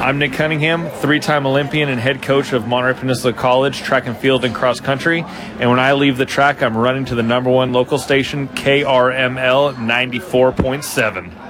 I'm Nick Cunningham, three-time Olympian and head coach of Monterey Peninsula College track and field and cross country. And when I leave the track, I'm running to the number one local station, KRML 94.7.